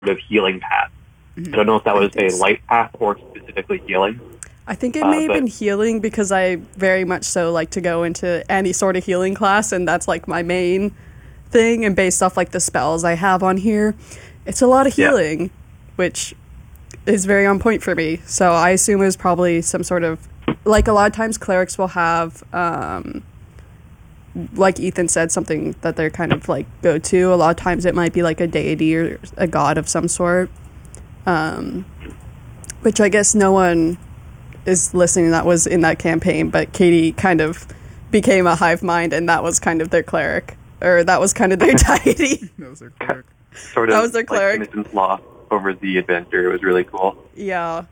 of healing path. Mhm. I don't know if that was a light path or specifically healing. I think it may have but- been healing because I very much so like to go into any sort of healing class, and that's like my main thing. And based off like the spells I have on here, it's a lot of Yeah. healing, which is very on point for me. So I assume it was probably some sort of, like, a lot of times clerics will have, like Ethan said, something that they're kind of like go to. A lot of times it might be like a deity or a god of some sort, which I guess no one is listening that was in that campaign, but Katie kind of became a hive mind, and that was kind of their cleric, or that was kind of their deity. That was their cleric. Sort of That was their cleric. like Innocence Law over the adventure. It was really cool. Yeah.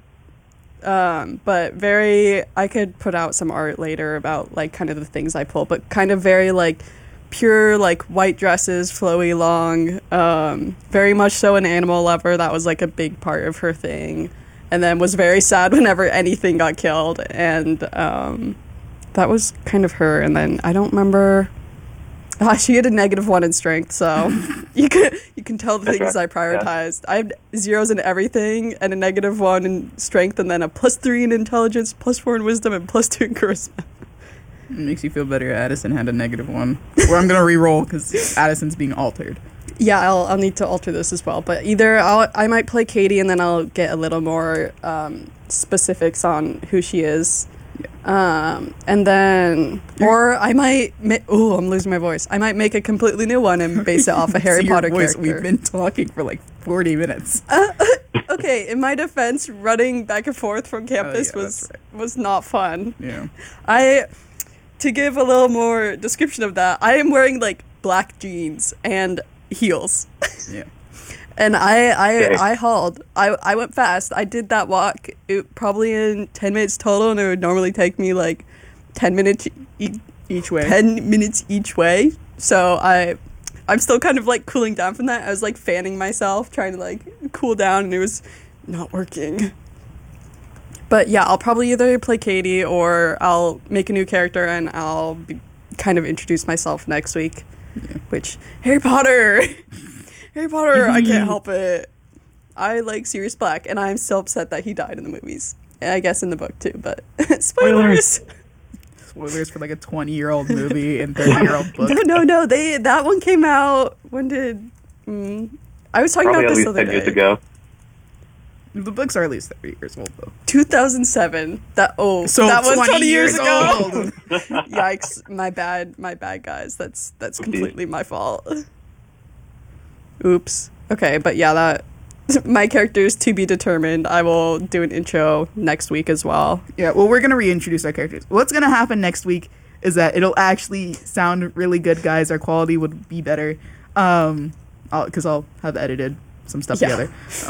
But very, I could put out some art later about like kind of the things I pull, but kind of very like pure like white dresses, flowy long, very much so an animal lover. That was like a big part of her thing. And then was very sad whenever anything got killed. And that was kind of her. And then I don't remember. She had a -1 in strength, so you can tell the That's things right. I prioritized. I had zeros in everything, and a -1 in strength, and then a +3 in intelligence, +4 in wisdom, and +2 in charisma. It makes you feel better. Addison had a -1. Or I'm gonna re-roll because Addison's being altered. Yeah, I'll need to alter this as well. But either I might play Katie, and then I'll get a little more specifics on who she is. And then, or I might, I'm losing my voice. I might make a completely new one and base it off a Harry See your Potter voice. character. We've been talking for like 40 minutes. Okay, in my defense, running back and forth from campus yeah, was that's was not fun. Yeah. To give a little more description of that, I am wearing like black jeans and heels. Yeah. And Okay. I hauled. I went fast. I did that walk probably in 10 minutes total, and it would normally take me like 10 minutes Each way. 10 minutes each way. So I'm still kind of like cooling down from that. I was like fanning myself, trying to like cool down, and it was not working. But yeah, I'll probably either play Katie or I'll make a new character and I'll kind of introduce myself next week. Yeah. Which, Harry Potter! Harry Potter, I can't help it. I like Sirius Black, and I'm still upset that he died in the movies. And I guess in the book too, but spoilers! Spoilers for like a 20-year-old movie and 30-year-old book. No. That one came out. When did? I was talking Probably about at this least the other 10 years day. ago. The books are at least 30 years old, though. 2007. That was 20 years ago. Yikes! My bad, guys. That's completely my fault. Oops. Okay, but yeah, that my character is to be determined. I will do an intro next week as well. Yeah, well, we're going to reintroduce our characters. What's going to happen next week is that it'll actually sound really good, guys. Our quality would be better. Because I'll have edited some stuff together.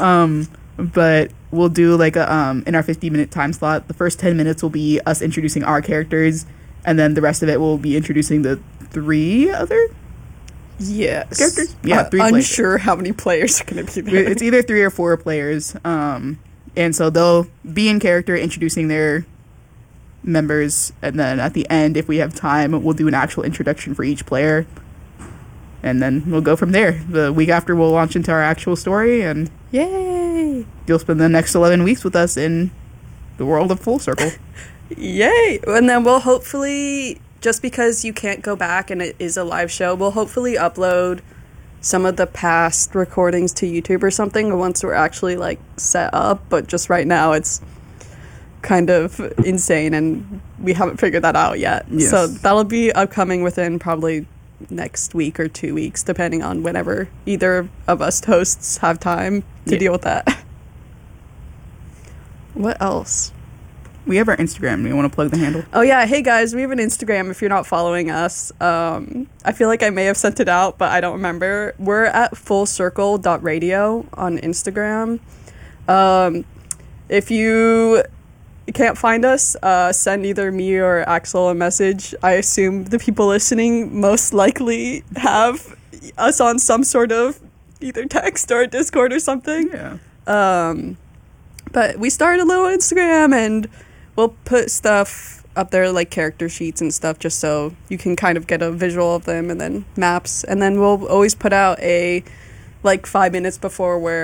But we'll do like a in our 50-minute time slot. The first 10 minutes will be us introducing our characters, and then the rest of it will be introducing the 3 other Yes. characters. Yeah, 3 players. Unsure how many players are going to be there. It's either 3 or 4 players. And so they'll be in character introducing their members, and then at the end, if we have time, we'll do an actual introduction for each player. And then we'll go from there. The week after, we'll launch into our actual story, and Yay! you'll spend the next 11 weeks with us in the world of Full Circle. Yay! And then we'll hopefully, just because you can't go back and it is a live show, we'll hopefully upload some of the past recordings to YouTube or something once we're actually like set up. But just right now, it's kind of insane and we haven't figured that out yet. Yes. So that'll be upcoming within probably next week or 2 weeks, depending on whenever either of us hosts have time to deal with that. What else? We have our Instagram. You want to plug the handle? Oh yeah, hey guys, we have an Instagram if you're not following us. I feel like I may have sent it out, but I don't remember. We're at fullcircle.radio on Instagram. If you can't find us, send either me or Axel a message. I assume the people listening most likely have us on some sort of either text or Discord or something. Yeah. But we started a little Instagram, and we'll put stuff up there like character sheets and stuff just so you can kind of get a visual of them, and then maps. And then we'll always put out a like 5 minutes before where